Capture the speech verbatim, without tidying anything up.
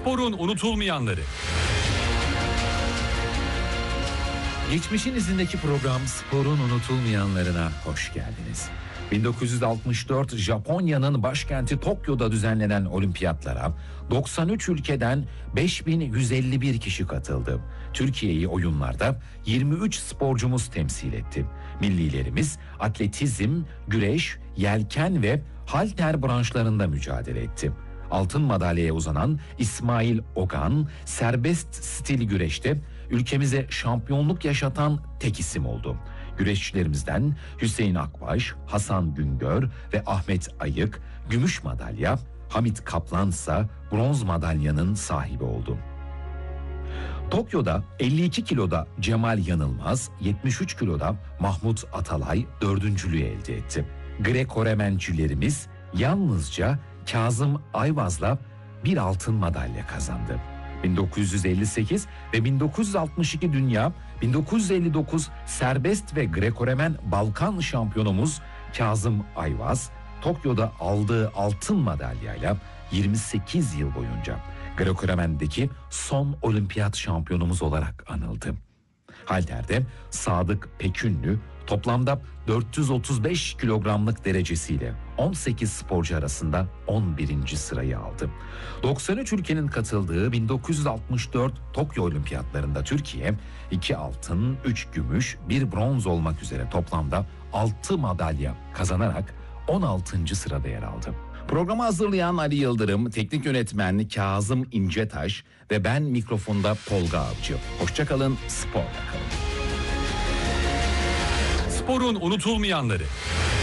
Sporun unutulmayanları. Geçmişin izindeki program Sporun unutulmayanlarına hoş geldiniz. bin dokuz yüz altmış dört Japonya'nın başkenti Tokyo'da düzenlenen olimpiyatlara doksan üç ülkeden beş bin yüz elli bir kişi katıldı. Türkiye'yi oyunlarda yirmi üç sporcumuz temsil etti. Millilerimiz atletizm, güreş, yelken ve halter branşlarında mücadele etti. Altın madalyaya uzanan İsmail Ogan, serbest stil güreşte ülkemize şampiyonluk yaşatan tek isim oldu. Güreşçilerimizden Hüseyin Akbaş, Hasan Güngör ve Ahmet Ayık gümüş madalya, Hamit Kaplan ise bronz madalyanın sahibi oldu. Tokyo'da elli iki kiloda Cemal Yanılmaz, yetmiş üç kiloda Mahmut Atalay dördüncülüğü elde etti. Greko-Remencilerimiz yalnızca Kazım Ayvaz'la bir altın madalya kazandı. bin dokuz yüz elli sekiz ve bin dokuz yüz altmış iki Dünya, bin dokuz yüz elli dokuz Serbest ve Greko-Remen Balkan şampiyonumuz Kazım Ayvaz, Tokyo'da aldığı altın madalyayla yirmi sekiz yıl boyunca Greko-Remen'deki son olimpiyat şampiyonumuz olarak anıldı. Halter'de Sadık Pekünlü toplamda dört yüz otuz beş kilogramlık derecesiyle on sekiz sporcu arasında on birinci sırayı aldı. doksan üç ülkenin katıldığı bin dokuz yüz altmış dört Tokyo Olimpiyatlarında Türkiye iki altın, üç gümüş, bir bronz olmak üzere toplamda altı madalya kazanarak on altıncı sırada yer aldı. Programı hazırlayan Ali Yıldırım, teknik yönetmen Kazım İncetaş ve ben mikrofonda Tolga Avcı. Hoşça kalın, sporla kalın. Sporun unutulmayanları.